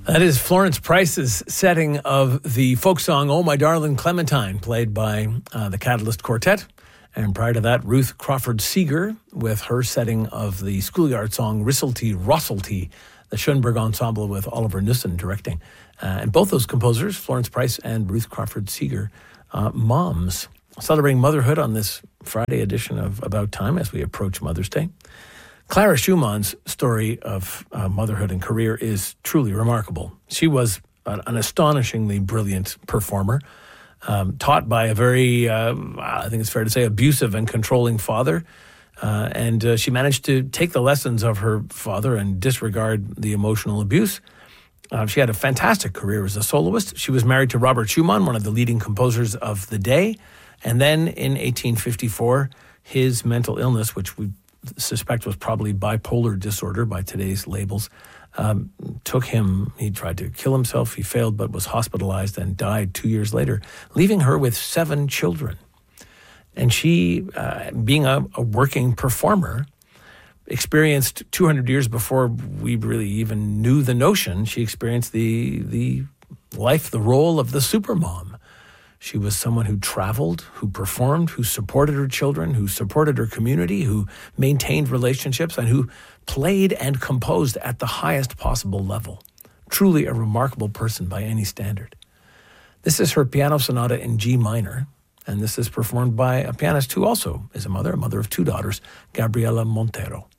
That is Florence Price's setting of the folk song, Oh My Darling Clementine, played by the Catalyst Quartet. And prior to that, Ruth Crawford Seeger with her setting of the schoolyard song, Risselty Rosselty, the Schoenberg Ensemble with Oliver Nussen directing. And both those composers, Florence Price and Ruth Crawford Seeger, moms, celebrating motherhood on this Friday edition of About Time as we approach Mother's Day. Clara Schumann's story of motherhood and career is truly remarkable. She was an astonishingly brilliant performer, taught by a very, I think it's fair to say, abusive and controlling father. And she managed to take the lessons of her father and disregard the emotional abuse. She had a fantastic career as a soloist. She was married to Robert Schumann, one of the leading composers of the day. And then in 1854, his mental illness, which we suspect was probably bipolar disorder by today's labels, took him. He tried to kill himself. He failed, but was hospitalized and died 2 years later, leaving her with 7 children. And she, being a working performer, experienced 200 years before we really even knew the notion, she experienced the life, the role of the supermom. She was someone who traveled, who performed, who supported her children, who supported her community, who maintained relationships, and who played and composed at the highest possible level. Truly a remarkable person by any standard. This is her piano sonata in G minor, and this is performed by a pianist who also is a mother of 2 daughters, Gabriela Montero.